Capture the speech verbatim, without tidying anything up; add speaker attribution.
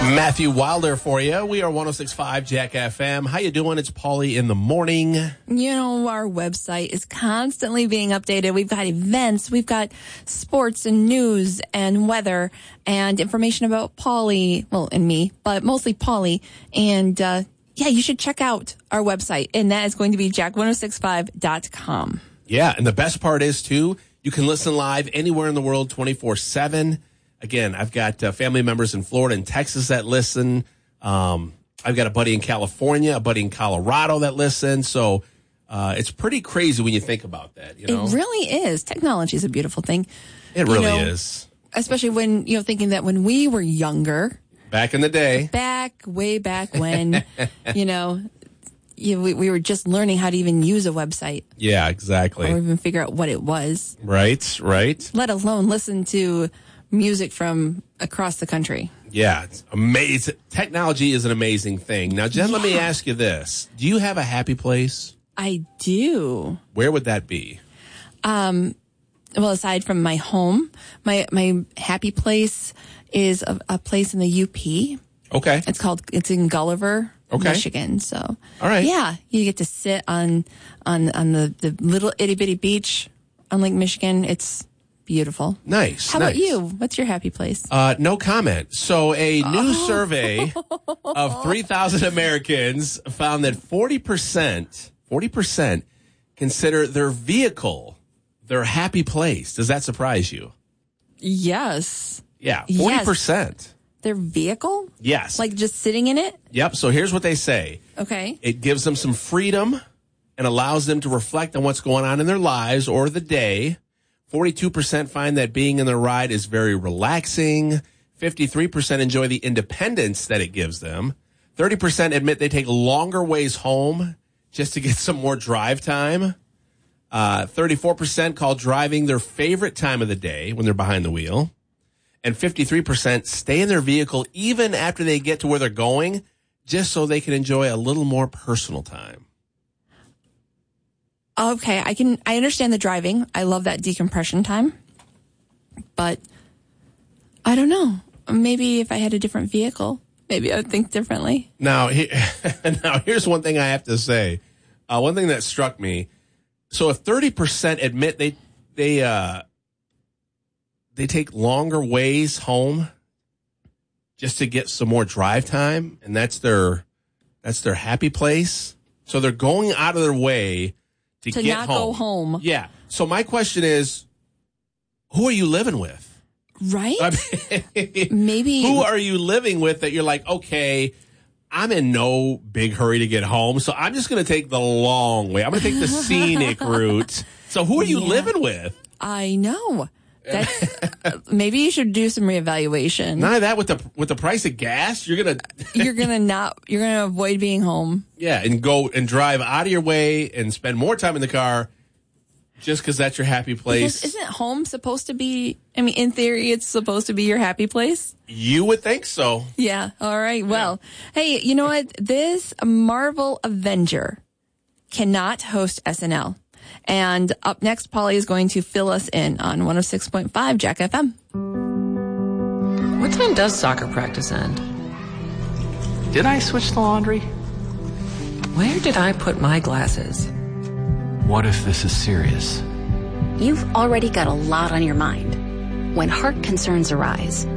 Speaker 1: Matthew Wilder for you. We are one oh six point five Jack F M. How you doing? It's Paulie in the morning.
Speaker 2: You know, our website is constantly being updated. We've got events, we've got sports and news and weather and information about Paulie, well, and me, but mostly Paulie. And, uh, yeah, you should check out our website, and that is going to be jack ten sixty-five dot com.
Speaker 1: Yeah, and the best part is, too, you can listen live anywhere in the world twenty-four seven. Again, I've got uh, family members in Florida and Texas that listen. Um, I've got a buddy in California, a buddy in Colorado that listens. So uh, it's pretty crazy when you think about that. You know?
Speaker 2: It really is. Technology is a beautiful thing.
Speaker 1: It really
Speaker 2: you know,
Speaker 1: is.
Speaker 2: Especially when, you know, thinking that when we were younger.
Speaker 1: Back in the day.
Speaker 2: Back, way back when, you know, you, we, we were just learning how to even use a website.
Speaker 1: Yeah, exactly.
Speaker 2: Or even figure out what it was.
Speaker 1: Right, right.
Speaker 2: Let alone listen to music from across the country.
Speaker 1: Yeah, it's amazing. Technology is an amazing thing. Now, Jen, yeah. Let me ask you this. Do you have a happy place?
Speaker 2: I do.
Speaker 1: Where would that be?
Speaker 2: Um, well, aside from my home, my my happy place is a, a place in the U P.
Speaker 1: Okay.
Speaker 2: It's called, it's in Gulliver, okay. Michigan. So,
Speaker 1: all right.
Speaker 2: Yeah, you get to sit on on on the, the little itty bitty beach on Lake Michigan. It's beautiful.
Speaker 1: Nice.
Speaker 2: How
Speaker 1: nice.
Speaker 2: about you? What's your happy place?
Speaker 1: Uh, no comment. So a new oh. survey of three thousand Americans found that forty percent, forty percent consider their vehicle their happy place. Does that surprise you?
Speaker 2: Yes.
Speaker 1: Yeah, forty percent.
Speaker 2: Yes. Their vehicle?
Speaker 1: Yes.
Speaker 2: Like just sitting in it?
Speaker 1: Yep. So here's what they say.
Speaker 2: Okay.
Speaker 1: It gives them some freedom and allows them to reflect on what's going on in their lives or the day. forty-two percent find that being in the ride is very relaxing. fifty-three percent enjoy the independence that it gives them. thirty percent admit they take longer ways home just to get some more drive time. Uh, thirty-four percent call driving their favorite time of the day when they're behind the wheel. And fifty-three percent stay in their vehicle even after they get to where they're going just so they can enjoy a little more personal time.
Speaker 2: Okay, I can, I understand the driving. I love that decompression time. But I don't know. Maybe if I had a different vehicle, maybe I would think differently.
Speaker 1: Now, he, now here's one thing I have to say. Uh, one thing that struck me. So if thirty percent admit they, they, uh, they take longer ways home just to get some more drive time, and that's their, that's their happy place. So they're going out of their way To,
Speaker 2: to
Speaker 1: get
Speaker 2: not
Speaker 1: home.
Speaker 2: go home.
Speaker 1: Yeah. So my question is, who are you living with?
Speaker 2: Right?
Speaker 1: I mean,
Speaker 2: maybe.
Speaker 1: Who are you living with that you're like, okay, I'm in no big hurry to get home, so I'm just going to take the long way. I'm going to take the scenic route. So who are you yeah. living with?
Speaker 2: I know. That's, maybe you should do some reevaluation.
Speaker 1: None of that with the with the price of gas. You're gonna
Speaker 2: you're gonna not you're gonna avoid being home.
Speaker 1: Yeah, and go and drive out of your way and spend more time in the car just because that's your happy place.
Speaker 2: Because isn't home supposed to be? I mean, in theory, it's supposed to be your happy place.
Speaker 1: You would think so.
Speaker 2: Yeah. All right. Well, yeah. Hey, you know what? This Marvel Avenger cannot host S N L. And up next, Paulie is going to fill us in on one oh six point five Jack F M.
Speaker 3: What time does soccer practice end?
Speaker 4: Did I switch the laundry?
Speaker 3: Where did I put my glasses?
Speaker 4: What if this is serious?
Speaker 5: You've already got a lot on your mind. When heart concerns arise,